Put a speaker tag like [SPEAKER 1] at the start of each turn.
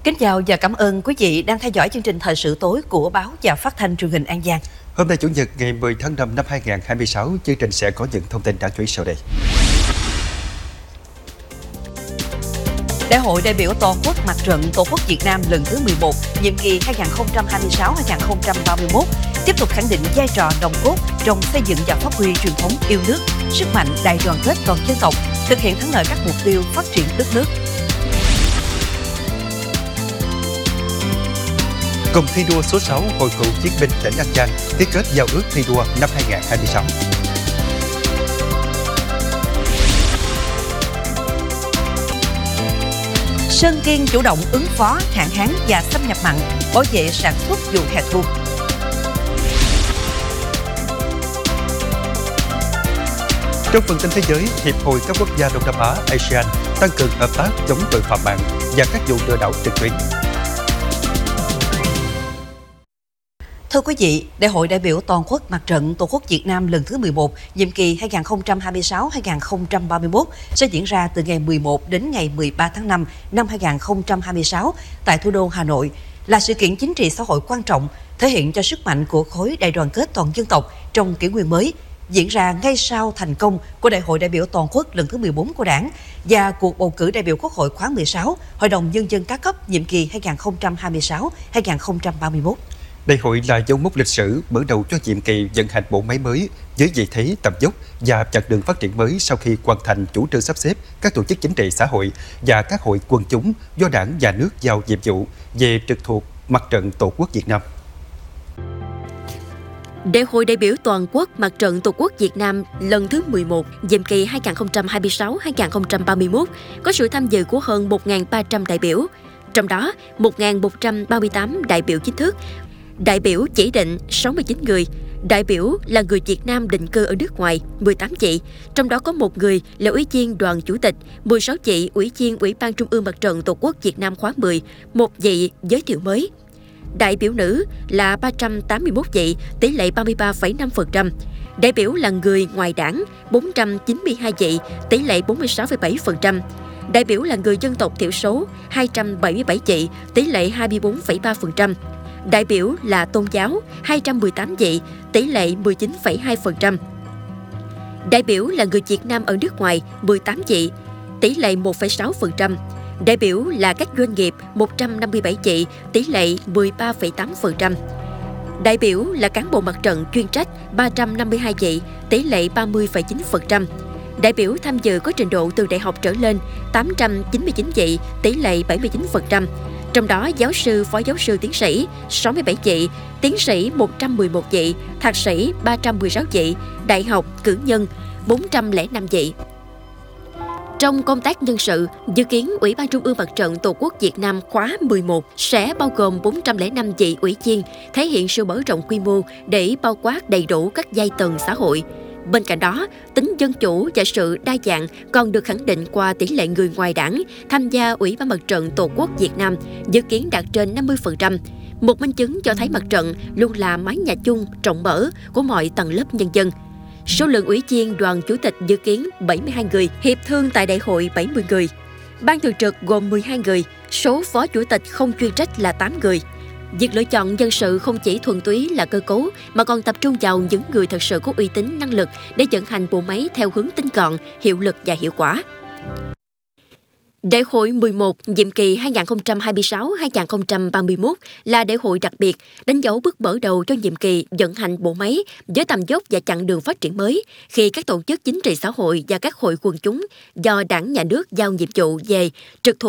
[SPEAKER 1] Kính chào và cảm ơn quý vị đang theo dõi chương trình Thời sự tối của Báo và Phát thanh Truyền hình An Giang.
[SPEAKER 2] Hôm nay Chủ nhật ngày 10 tháng 5 năm 2026, chương trình sẽ có những thông tin đáng chú ý sau đây.
[SPEAKER 1] Đại hội đại biểu toàn quốc Mặt trận Tổ quốc Việt Nam lần thứ 11, nhiệm kỳ 2026-2031 tiếp tục khẳng định vai trò nòng cốt trong xây dựng và phát huy truyền thống yêu nước, sức mạnh đại đoàn kết toàn dân tộc, thực hiện thắng lợi các mục tiêu phát triển đất nước.
[SPEAKER 2] Cụm thi đua số 6 Hội cựu chiến binh tỉnh An Giang ký kết giao ước thi đua năm 2026.
[SPEAKER 1] Sơn Kiên chủ động ứng phó hạn hán và xâm nhập mặn, bảo vệ sản xuất vụ hè thu.
[SPEAKER 2] Trong phần tin thế giới, Hiệp hội các quốc gia Đông Nam Á ASEAN tăng cường hợp tác chống tội phạm mạng và các vụ lừa đảo trực tuyến.
[SPEAKER 1] Thưa quý vị, Đại hội đại biểu toàn quốc Mặt trận Tổ quốc Việt Nam lần thứ 11, nhiệm kỳ 2026-2031 sẽ diễn ra từ ngày 11 đến ngày 13 tháng 5 năm 2026 tại thủ đô Hà Nội, là sự kiện chính trị xã hội quan trọng, thể hiện cho sức mạnh của khối đại đoàn kết toàn dân tộc trong kỷ nguyên mới, diễn ra ngay sau thành công của Đại hội đại biểu toàn quốc lần thứ 14 của Đảng và cuộc bầu cử đại biểu Quốc hội khóa 16, Hội đồng Nhân dân các cấp nhiệm kỳ 2026-2031.
[SPEAKER 2] Đại hội là dấu mốc lịch sử mở đầu cho nhiệm kỳ vận hành bộ máy mới với vị thế tầm dốc và chặng đường phát triển mới sau khi hoàn thành chủ trương sắp xếp các tổ chức chính trị xã hội và các hội quần chúng do Đảng nhà nước giao nhiệm vụ về trực thuộc Mặt trận Tổ quốc Việt Nam.
[SPEAKER 3] Đại hội đại biểu toàn quốc Mặt trận Tổ quốc Việt Nam lần thứ 11, nhiệm kỳ 2026-2031 có sự tham dự của hơn 1.300 đại biểu, trong đó 1.138 đại biểu chính thức, đại biểu chỉ định 69 người, đại biểu là người Việt Nam định cư ở nước ngoài 18 chị, trong đó có 1 người là Ủy viên Đoàn Chủ tịch, 16 chị Ủy viên Ủy ban Trung ương Mặt trận Tổ quốc Việt Nam khóa 10, 1 vị giới thiệu mới. Đại biểu nữ là 381 vị, tỷ lệ 33,5%. Đại biểu là người ngoài đảng 492 vị, tỷ lệ 46,7%. Đại biểu là người dân tộc thiểu số 277 vị, tỷ lệ 24,3%. Đại biểu là tôn giáo 218 vị, tỷ lệ 19,2%. Đại biểu là người Việt Nam ở nước ngoài 18 vị, tỷ lệ 1,6%. Đại biểu là các doanh nghiệp 157 vị, tỷ lệ 13,8%. Đại biểu là cán bộ mặt trận chuyên trách 352 vị, tỷ lệ 30,9%. Đại biểu tham dự có trình độ từ đại học trở lên 899 vị, tỷ lệ 79%. Trong đó giáo sư, phó giáo sư, tiến sĩ 67 vị, tiến sĩ 111 vị, thạc sĩ 316 vị, đại học, cử nhân 405 vị. Trong công tác nhân sự, dự kiến Ủy ban Trung ương Mặt trận Tổ quốc Việt Nam khóa 11 sẽ bao gồm 405 vị ủy viên, thể hiện sự mở rộng quy mô để bao quát đầy đủ các giai tầng xã hội. Bên cạnh đó, tính dân chủ và sự đa dạng còn được khẳng định qua tỷ lệ người ngoài đảng tham gia Ủy ban Mặt trận Tổ quốc Việt Nam dự kiến đạt trên 50%. Một minh chứng cho thấy mặt trận luôn là mái nhà chung, rộng mở của mọi tầng lớp nhân dân. Số lượng ủy viên Đoàn Chủ tịch dự kiến 72 người, hiệp thương tại đại hội 70 người. Ban thường trực gồm 12 người, số phó chủ tịch không chuyên trách là 8 người. Việc lựa chọn nhân sự không chỉ thuần túy là cơ cấu, mà còn tập trung vào những người thật sự có uy tín, năng lực để vận hành bộ máy theo hướng tinh gọn, hiệu lực và hiệu quả. Đại hội 11, nhiệm kỳ 2026-2031 là đại hội đặc biệt, đánh dấu bước mở đầu cho nhiệm kỳ vận hành bộ máy với tầm dốc và chặng đường phát triển mới, khi các tổ chức chính trị xã hội và các hội quần chúng do Đảng nhà nước giao nhiệm vụ về trực thuộc